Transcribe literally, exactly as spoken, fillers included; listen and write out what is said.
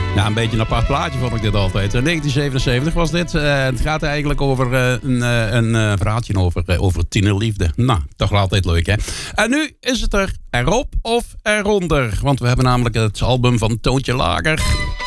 Ja, een beetje een apart plaatje vond ik dit altijd. In negentien zevenenzeventig was dit. Uh, het gaat eigenlijk over uh, een, uh, een uh, verhaaltje over, uh, over tienerliefde. Nou, toch wel altijd leuk, hè? En nu is het er erop of eronder. Want we hebben namelijk het album van Toontje Lager.